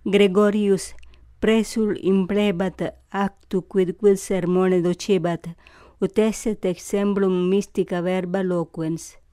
Gregorius presul implebat actu quid sermone docebat, ut esset exemplum mystica verba loquens.